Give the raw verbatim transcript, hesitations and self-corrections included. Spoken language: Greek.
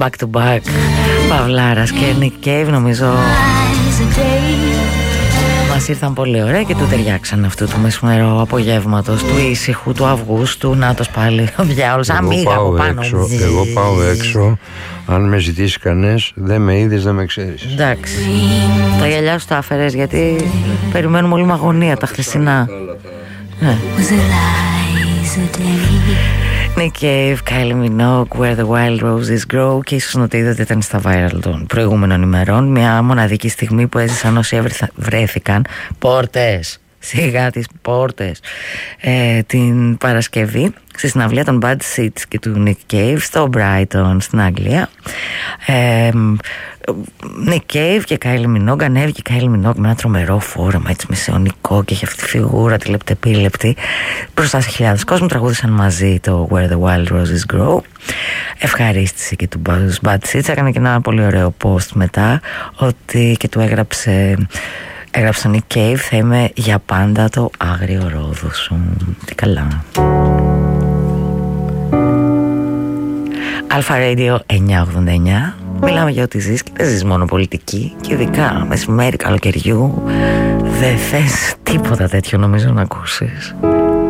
Back to back Παυλάρας και Nick Cave, νομίζω μας ήρθαν πολύ ωραία και του ταιριάξαν αυτού του μεσημερό απογεύματος, του ήσυχου, του Αυγούστου. Νάτος πάλι ο διάολος, αμίγα από πάνω. Έξω, εγώ πάω έξω, αν με ζητήσει κανείς, δεν με είδες, δεν με ξέρεις. Εντάξει, τα γυαλιά σου τα άφερες, γιατί περιμένουμε όλη μαγωνία τα χθεσινά. Ναι. Nick Cave, Kylie Minogue, Where the Wild Roses Grow. Και ίσως να το είδατε, ήταν στα viral των προηγούμενων ημερών. Μια μοναδική στιγμή που έζησαν όσοι βρέθηκαν. Πόρτες, σιγά τις πόρτες. ε, Την Παρασκευή στη συναυλία των Bad Seeds και του Nick Cave στο Brighton στην Αγγλία. ε, Nick Cave και Kylie Minogue. Ανέβηκε η Kylie Minogue με ένα τρομερό φόρεμα, έτσι μεσαιωνικό, και έχει αυτή τη φιγούρα τη λεπτεπίλεπτη μπροστά σε χιλιάδες κόσμου. Τραγούδισαν μαζί το Where the Wild Roses Grow. Ευχαρίστησε και του Bad Seeds. Έκανε και ένα πολύ ωραίο post μετά, ότι και του έγραψε έγραψε ο Nick Cave, θα είμαι για πάντα το άγριο ρόδο σου. Τι καλά. Αλφα Radio εννιακόσια ογδόντα εννιά. Μιλάμε για ό,τι ζεις και δεν ζεις μόνο πολιτική. Και ειδικά μεσημέρι καλοκαιριού δεν θες τίποτα τέτοιο, νομίζω, να ακούσεις.